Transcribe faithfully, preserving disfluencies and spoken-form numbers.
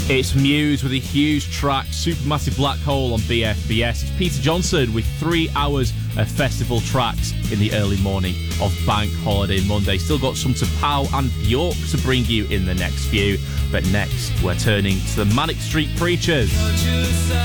It's Muse with a huge track, Supermassive Black Hole on B F B S. It's Peter Johnson with three hours of festival tracks in the early morning of Bank Holiday Monday. Still got some to Pow and York to bring you in the next few. But next, we're turning to the Manic Street Preachers.